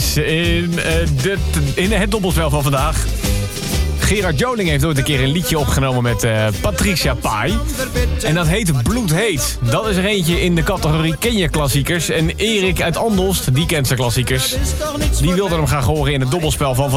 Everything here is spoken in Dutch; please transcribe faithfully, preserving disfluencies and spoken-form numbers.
klassiekers in, uh, de, in het dobbelspel van vandaag. Gerard Joling heeft ooit een keer een liedje opgenomen met uh, Patricia Pai. En dat heet Bloedheet. Dat is er eentje in de categorie Ken je klassiekers. En Erik uit Andelst, die kent zijn klassiekers. Die wilde hem graag horen in het dobbelspel van vandaag.